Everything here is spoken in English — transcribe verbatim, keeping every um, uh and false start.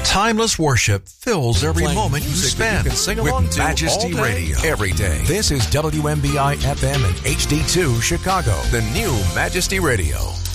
Timeless worship fills every moment you spend you can sing with along to Majesty all day, Radio. every day. This is W M B I F M and H D two Chicago, the new Majesty Radio.